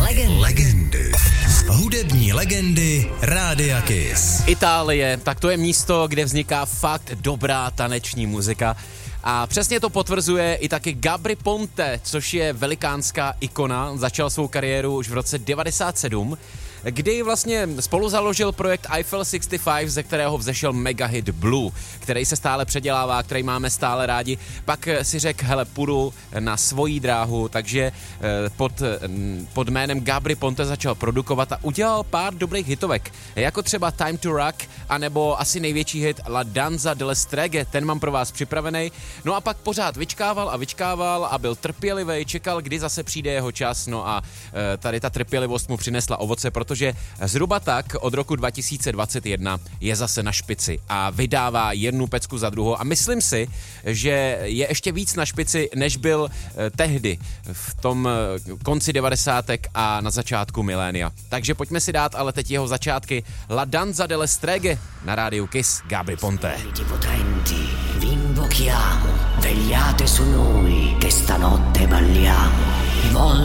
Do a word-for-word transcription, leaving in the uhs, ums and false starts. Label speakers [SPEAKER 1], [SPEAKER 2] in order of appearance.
[SPEAKER 1] Legendy. Legendy. Hudební legendy Rádia Kiss.
[SPEAKER 2] Itálie, tak to je místo, kde vzniká fakt dobrá taneční muzika. A přesně to potvrzuje i taky Gabry Ponte, což je velikánská ikona. Začal svou kariéru už v roce devadesát sedm, kdy vlastně spolu založil projekt Eiffel šedesát pět, ze kterého vzešel megahit Blue, který se stále předělává, který máme stále rádi. Pak si řekl, hele, půjdu na svoji dráhu, takže pod, pod jménem Gabry Ponte začal produkovat a udělal pár dobrých hitovek, jako třeba Time to Rock, anebo asi největší hit La Danza delle Streghe, ten mám pro vás připravený. No a pak pořád vyčkával a vyčkával a byl trpělivý, čekal, kdy zase přijde jeho čas, no a tady ta trpělivost mu přinesla ovoce, protože zhruba tak od roku dva tisíce dvacet jedna je zase na špici a vydává jednu pecku za druhou a myslím si, že je ještě víc na špici, než byl tehdy v tom konci devadesátek a na začátku milénia. Takže pojďme si dát ale teď jeho začátky. La Danza delle Streghe na rádiu Kiss, Gabry Ponte.
[SPEAKER 3] Vi invochiamo, vegliate su noi che stanotte balliamo.